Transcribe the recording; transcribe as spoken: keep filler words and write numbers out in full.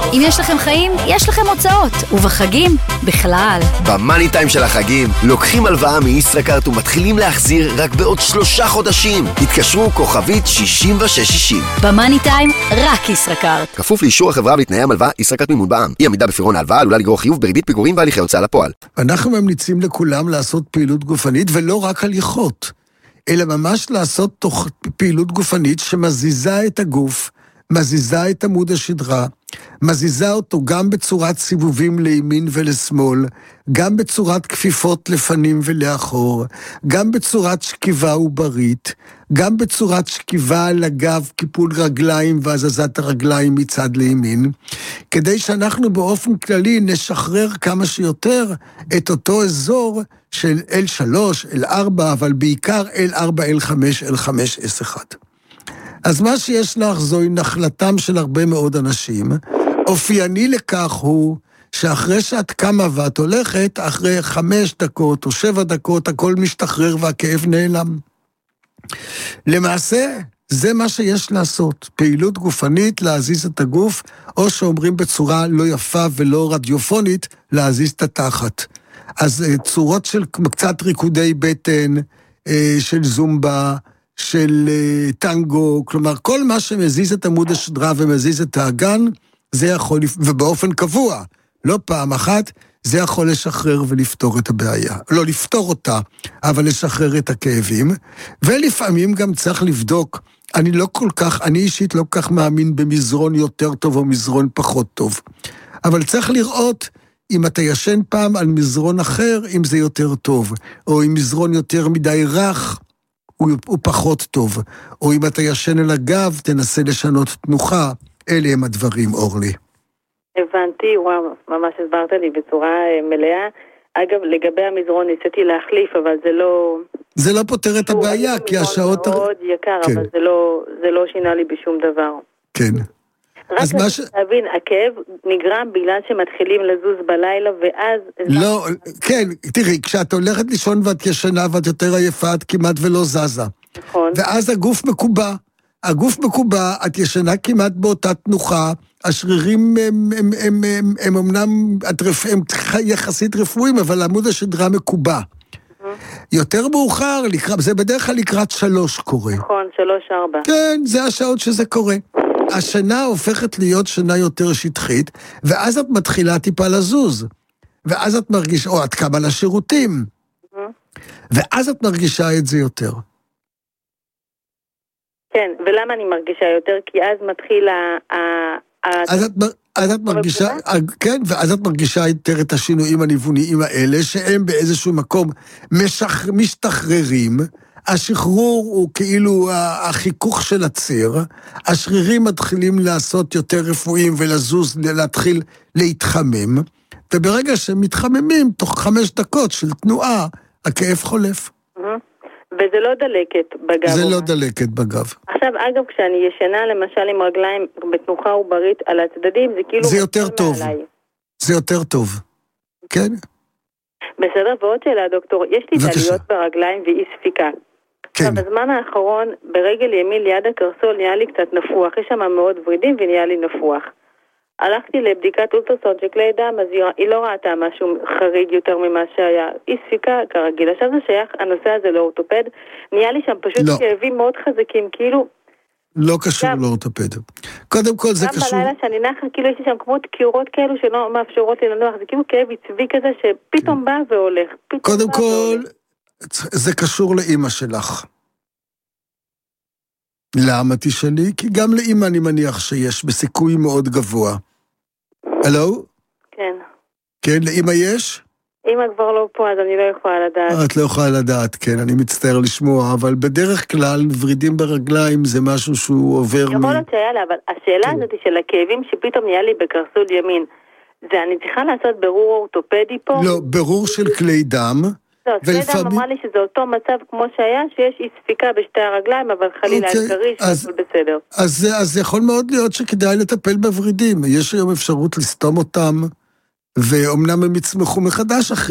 אם יש לכם חיים, יש לכם הוצאות, ובחגים, בכלל. במאני טיים של החגים, לוקחים הלוואה מישראכרט ומתחילים להחזיר רק בעוד שלושה חודשים. התקשרו כוכבית שישים ושש שישים. במאני טיים, רק ישראכרט. כפוף לאישור החברה ותנאי המלוואה, ישראכרט מימון בע"מ. אי עמידה בפירעון ההלוואה עלולה לגרור חיוב בריבית פיגורים והליכי הוצאה לפועל. אנחנו ממליצים לכולם לעשות פעילות גופנית, ולא רק הליכות, אלא ממש לעשות תוך פעילות גופנית שמזיזה את הגוף, מזיזה את עמוד השדרה, מזיזה אותו גם בצורת סיבובים לימין ולשמאל, גם בצורת כפיפות לפנים ולאחור, גם בצורת שכיבה עוברית, גם בצורת שכיבה על הגב, קיפול רגליים והזזת הרגליים מצד לימין, כדי שאנחנו באופן כללי נשחרר כמה שיותר את אותו אזור של אל שלוש, אל ארבע, אבל בעיקר אל ארבע, אל חמש, אל חמש, אס אחד. אז מה שיש לך זוהי נחלתם של הרבה מאוד אנשים. אופייני לכך הוא שאחרי שאת קמה ואת הולכת, אחרי חמש דקות או שבע דקות, הכל משתחרר והכאב נעלם. למעשה, זה מה שיש לעשות. פעילות גופנית, להזיז את הגוף, או שאומרים בצורה לא יפה ולא רדיופונית, להזיז את התחת. אז צורות של קצת ריקודי בטן, של זומבה, של uh, טנגו, כלומר, כל מה שמזיז את עמוד השדרה ומזיז את האגן, זה יכול, ובאופן קבוע, לא פעם אחת, זה יכול לשחרר ולפתור את הבעיה. לא לפתור אותה, אבל לשחרר את הכאבים, ולפעמים גם צריך לבדוק, אני לא כל כך, אני אישית לא כך מאמין במזרון יותר טוב או מזרון פחות טוב, אבל צריך לראות, אם אתה ישן פעם על מזרון אחר, אם זה יותר טוב, או אם מזרון יותר מדי רך, הוא, הוא פחות טוב. או אם אתה ישן על הגב, תנסה לשנות תנוחה. אלה הם הדברים, אורלי. הבנתי, וואו, ממש הסברת לי בצורה מלאה. אגב, לגבי המזרון ניסיתי להחליף, אבל זה לא... זה לא פותר את הבעיה, כי השעות... זה מאוד יקר, כן. אבל זה לא, זה לא שינה לי בשום דבר. כן. רק אז ש... להבין, הכאב נגרם בגלל שמתחילים לזוז בלילה, ואז... לא, כן, תראי, כשאת הולכת לישון ואת ישנה ואת יותר עייפה, את כמעט ולא זזה. נכון. ואז הגוף מקובע. הגוף מקובע, את ישנה כמעט באותה תנוחה, השרירים הם, הם, הם, הם, הם אמנם הם יחסית רפואיים, אבל עמוד השדרה מקובע. יותר מאוחר, זה בדרך כלל לקראת שלוש קורה. נכון, שלוש, ארבע. כן, זה השעות שזה קורה. השנה הופכת להיות שנה יותר שטחית, ואז את מתחילה טיפה לזוז. ואז את מרגישה, או את קמה לשירותים. ואז את מרגישה את זה יותר. כן, ולמה אני מרגישה יותר? כי אז מתחיל ה... אז את, אז את מרגישה, כן, ואז את מרגישה יותר את השינויים הניווניים האלה, שהם באיזשהו מקום משח, משתחררים, השחרור הוא כאילו החיכוך של הציר, השרירים מתחילים לעשות יותר רפואיים ולזוז, להתחיל להתחמם, וברגע שהם מתחממים, תוך חמש דקות של תנועה, הכאב חולף. וזה לא דלקת בגב. זה לא דלקת בגב. עכשיו, אגב, כשאני ישנה, למשל עם רגליים בתנוחה עוברית על הצדדים, זה כאילו... זה יותר טוב. זה יותר טוב. כן? בסדר, ועוד שאלה, דוקטור. יש לי תעליות ברגליים ואי ספיקה. כן. בזמן האחרון, ברגל ימין ליד הקרסול, נהיה לי קצת נפוח. יש שם מאוד ורידים ונהיה לי נפוח. הלכתי לבדיקת אולטרסאונד של כלי דם, אז היא לא ראתה משהו חריג יותר ממה שהיה. אי ספיקה כרגיל. עכשיו זה שייך, הנושא הזה לאורתופד, נהיה לי שם פשוט לא. כאבים מאוד חזקים, כאילו... לא קשור גם, לאורתופד. קודם כל זה גם קשור... גם בלילה שאני נחה, כאילו יש לי שם כמו דקירות כאלו שלא מאפשרות לי לנוח, זה כאילו כאב עצבי כזה שפתאום בא והולך. קודם כל, זה קשור לאמא שלך. למה תשאלי? כי גם לאמא אני מניח שיש בסיכוי מאוד גבוה. הלו? כן. כן, לאמא יש? אמא כבר לא פה, אז אני לא יכולה לדעת. את לא יכולה לדעת, כן, אני מצטער לשמוע, אבל בדרך כלל ורידים ברגליים זה משהו שהוא עובר מ... יכול להיות שהיה לה, אבל השאלה הזאת של הכאבים שפתאום נהיה לי בקרסול ימין, זה אני צריכה לעשות ברור אורתופדי פה? לא, ברור של כלי דם. לא, כלי דם אמרה לי שזה אותו מצב כמו שהיה, שיש אי ספיקה בשתי הרגליים, אבל חלילה על קריש, הכל בסדר. אז יכול מאוד להיות שכדאי לטפל בוורידים, יש היום אפשרות לסתום אותם, ואומנם הם יצמחו מחדש אחרי